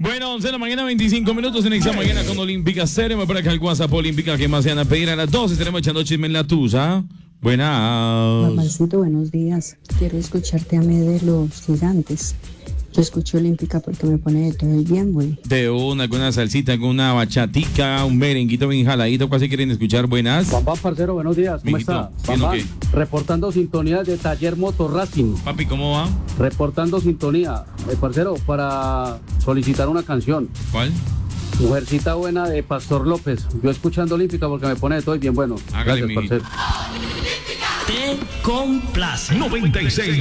Bueno, 11 de la mañana, 25 minutos. Iniciamos mañana con Olímpica Serie. Me parece que el WhatsApp Olímpica que más se van a pedir a las 12. Estaremos echando chisme en la tusa. Buenas. Mamacito, buenos días. Quiero escucharte a mí de los gigantes. Yo escucho Olímpica porque me pone de todo el bien, güey. De alguna salsita, alguna bachatica, un merenguito bien jaladito. ¿Cuál se quieren escuchar? Buenas. Juan, parcero, buenos días. ¿Cómo Mijito, está? ¿bien o Juan, qué? reportando sintonía de Taller Motor Racing. Papi, ¿cómo va? Reportando sintonía, parcero, para solicitar una canción. ¿Cuál? Mujercita buena de Pastor López. Yo escuchando Olímpica porque me pone de todo y bien bueno. Hágale, Gracias, mijito. parcero. Te complace. 96.